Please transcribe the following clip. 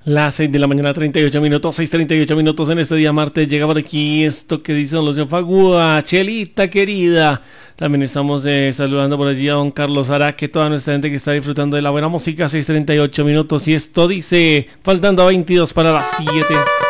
Las 6 de la mañana, 38 minutos, 6:38 minutos en este día martes. Llega por aquí esto que dice don Lucio Fagúa, Chelita querida. También estamos saludando por allí a don Carlos Araque, toda nuestra gente que está disfrutando de la buena música. 6:38 minutos y esto dice, faltando 22 para las 7.